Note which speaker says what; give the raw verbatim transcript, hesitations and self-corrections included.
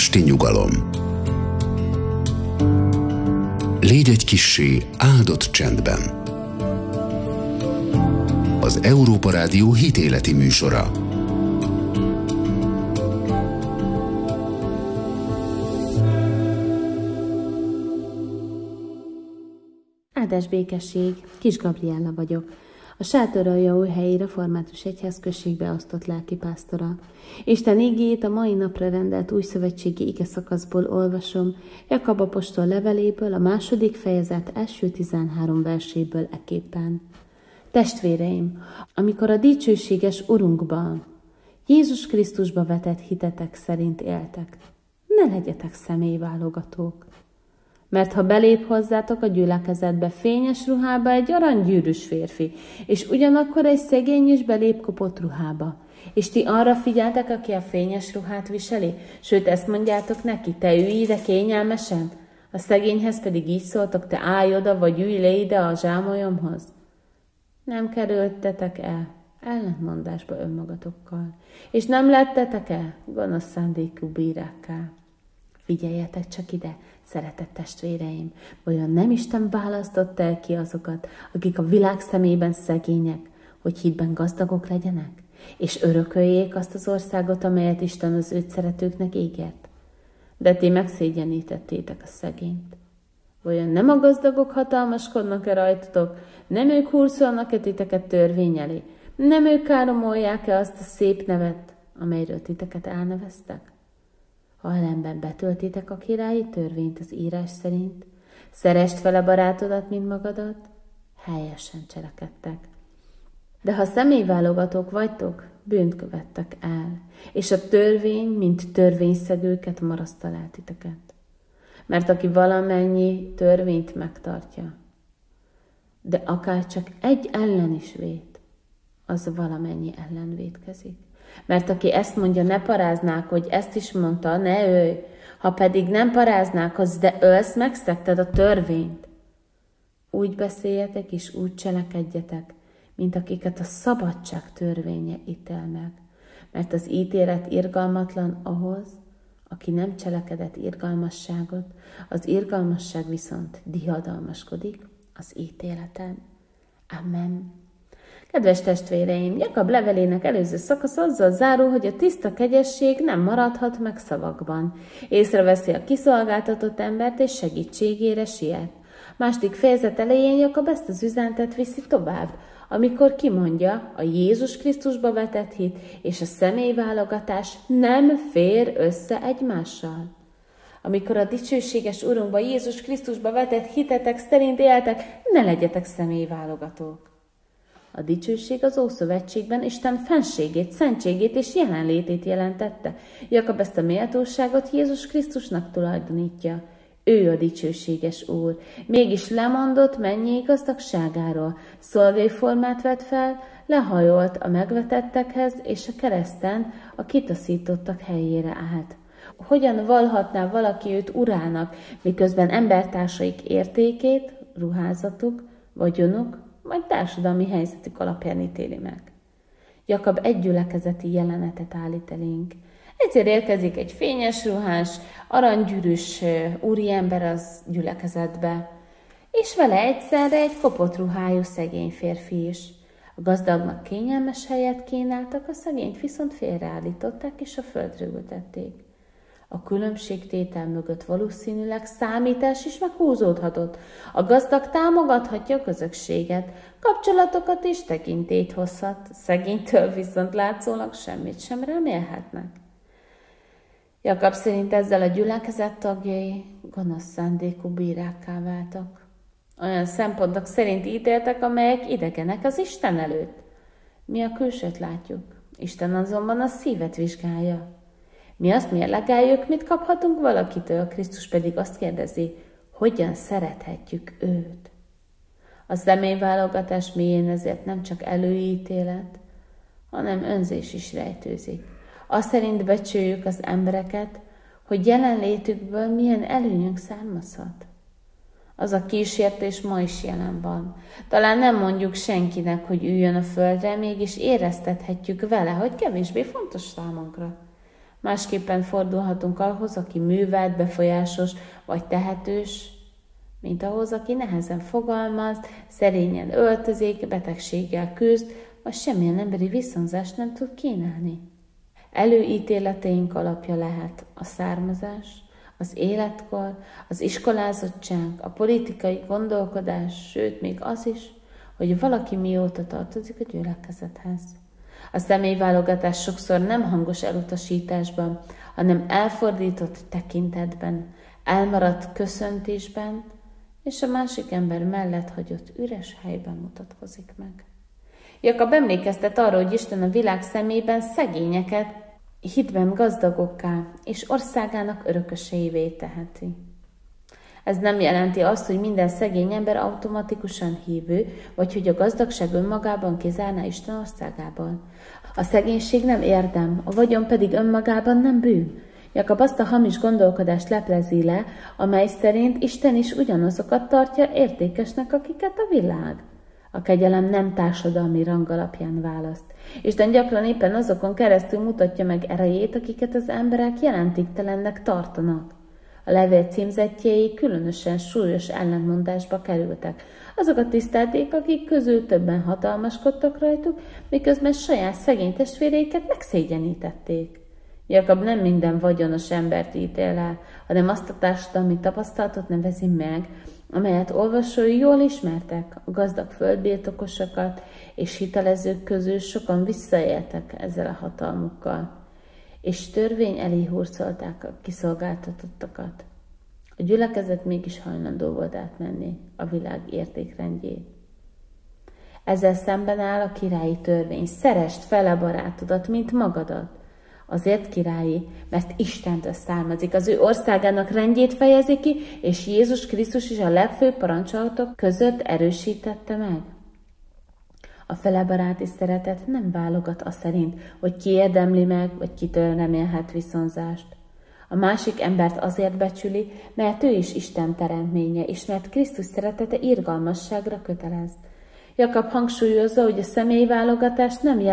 Speaker 1: esti nyugalom. Légy egy kissé áldott csendben. Az Európa Rádió hitéleti műsora.
Speaker 2: Áldás békesség, Kis Gabriella vagyok. A Sátoraljaújhelyi Református Egyházközségbe osztott lelkipásztora. Isten igéjét a mai napra rendelt újszövetségi igeszakaszból olvasom, Jakab apostol leveléből, a második fejezet első tizenhárom verséből eképpen. Testvéreim, amikor a dicsőséges Urunkban, Jézus Krisztusba vetett hitetek szerint éltek, ne legyetek személyválogatók. Mert ha belép hozzátok a gyülekezetbe fényes ruhába egy aranygyűrűs férfi, és ugyanakkor egy szegény is belép kopott ruhába, és ti arra figyeltek, aki a fényes ruhát viseli, sőt ezt mondjátok neki, te ülj ide kényelmesen, a szegényhez pedig így szóltok, te állj oda, vagy ülj le ide a zsámolyomhoz. Nem kerültetek el ellentmondásba önmagatokkal, és nem lettetek el gonosz szándékú bírákká. Figyeljetek csak ide, szeretett testvéreim, vajon nem Isten választotta el ki azokat, akik a világ szemében szegények, hogy hitben gazdagok legyenek, és örököljék azt az országot, amelyet Isten az őt szeretőknek ígért? De ti megszégyenítettétek a szegényt. Vajon nem a gazdagok hatalmaskodnak-e rajtatok? Nem ők hurcolnak-e titeket törvény elé? Nem ők káromolják-e azt a szép nevet, amelyről titeket elneveztek? Ha ellenben betöltitek a királyi törvényt az írás szerint, szeresd fel a barátodat, mint magadat, helyesen cselekedtek. De ha személyválogatók vagytok, bűnt követtek el, és a törvény, mint törvényszegőket marasztal titeket. Mert aki valamennyi törvényt megtartja, de akár csak egy ellen is vét, az valamennyi ellen vétkezik. Mert aki ezt mondja, ne paráznák, hogy ezt is mondta, ne ölj, ha pedig nem paráznákozz, de ölsz, megszegted a törvényt. Úgy beszéljetek és úgy cselekedjetek, mint akiket a szabadság törvénye ítél meg. Mert az ítélet irgalmatlan ahhoz, aki nem cselekedett irgalmasságot, az irgalmasság viszont diadalmaskodik az ítéleten. Amen. Kedves testvéreim, Jakab levelének előző szakasz azzal zárul, hogy a tiszta kegyesség nem maradhat meg szavakban. Észreveszi a kiszolgáltatott embert, és segítségére siet. Második fejezet elején Jakab ezt az üzenetet viszi tovább, amikor kimondja, a Jézus Krisztusba vetett hit és a személyválogatás nem fér össze egymással. Amikor a dicsőséges Urunkba, Jézus Krisztusba vetett hitetek szerint éltek, ne legyetek személyválogatók. A dicsőség az Ószövetségben Isten fenségét, szentségét és jelenlétét jelentette. Jakab ezt a méltóságot Jézus Krisztusnak tulajdonítja. Ő a dicsőséges Úr. Mégis lemondott mennyi gazdagságáról. Szolgai formát vett fel, lehajolt a megvetettekhez, és a kereszten a kitaszítottak helyére állt. Hogyan vallhatná valaki őt urának, miközben embertársaik értékét, ruházatuk, vagyonuk, majd társadalmi helyzetük alapján ítéli meg? Jakab egy gyülekezeti jelenetet állít elénk. Egyszer érkezik egy fényes ruhás, aranygyűrűs úriember az gyülekezetbe, és vele egyszerre egy kopott ruhájú szegény férfi is. A gazdagnak kényelmes helyet kínáltak, a szegényt viszont félreállították és a földre ültették. A különbségtétel mögött valószínűleg számítás is meghúzódhatott. A gazdag támogathatja a közösséget, kapcsolatokat és tekintélyt hozhat, szegénytől viszont látszólag semmit sem remélhetnek. Jakab szerint ezzel a gyülekezet tagjai gonosz szándékú bírákká váltak. Olyan szempontok szerint ítéltek, amelyek idegenek az Isten előtt. Mi a külsőt látjuk, Isten azonban a szívet vizsgálja. Mi azt mérlegeljük, mit kaphatunk valakitől, Krisztus pedig azt kérdezi, hogyan szerethetjük őt. A személyválogatás mélyén ezért nem csak előítélet, hanem önzés is rejtőzik. Azt szerint becsüljük az embereket, hogy jelenlétükből milyen előnyünk származhat. Az a kísértés ma is jelen van. Talán nem mondjuk senkinek, hogy üljön a földre, mégis éreztethetjük vele, hogy kevésbé fontos számunkra. Másképpen fordulhatunk ahhoz, aki művelt, befolyásos vagy tehetős, mint ahhoz, aki nehezen fogalmaz, szerényen öltözik, betegséggel küzd, vagy semmilyen emberi viszonzást nem tud kínálni. Előítéleteink alapja lehet a származás, az életkor, az iskolázottság, a politikai gondolkodás, sőt még az is, hogy valaki mióta tartozik a gyülekezethez. A személyválogatás sokszor nem hangos elutasításban, hanem elfordított tekintetben, elmaradt köszöntésben, és a másik ember mellett hagyott üres helyben mutatkozik meg. Jakab emlékeztet arra, hogy Isten a világ szemében szegényeket hitben gazdagokká és országának örököseivé teheti. Ez nem jelenti azt, hogy minden szegény ember automatikusan hívő, vagy hogy a gazdagság önmagában kizárná Isten országából. A szegénység nem érdem, a vagyon pedig önmagában nem bűn. Jakab azt a hamis gondolkodást leplezi le, amely szerint Isten is ugyanazokat tartja értékesnek, akiket a világ. A kegyelem nem társadalmi rang alapján választ. Isten gyakran éppen azokon keresztül mutatja meg erejét, akiket az emberek jelentéktelennek tartanak. A levél címzettjei különösen súlyos ellentmondásba kerültek. Azokat tisztelték, akik közül többen hatalmaskodtak rajtuk, miközben saját szegény testvéreiket megszégyenítették. Jakab nem minden vagyonos embert ítél el, hanem azt a társadalmi tapasztalatot nevezi meg, amelyet olvasói jól ismertek, a gazdag földbirtokosokat és hitelezők közül sokan visszaéltek ezzel a hatalmukkal, és törvény elé hurcolták a kiszolgáltatottakat. A gyülekezet mégis hajlandó volt átmenni a világ értékrendjét. Ezzel szemben áll a királyi törvény: szeresd fele barátodat, mint magadat. Azért királyi, mert Istentől származik, az ő országának rendjét fejezi ki, és Jézus Krisztus is a legfőbb parancsolatok között erősítette meg. A felebaráti szeretet nem válogat az szerint, hogy ki érdemli meg, vagy kitől remélhet viszonzást. A másik embert azért becsüli, mert ő is Isten teremtménye, és mert Krisztus szeretete irgalmasságra kötelez. Jakab hangsúlyozza, hogy a személyválogatás nem jelent,